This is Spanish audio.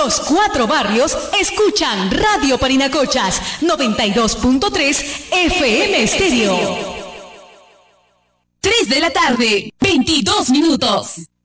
Los 4 barrios escuchan Radio Parinacochas 92.3 FM Estéreo. 3 de la tarde, 22 minutos.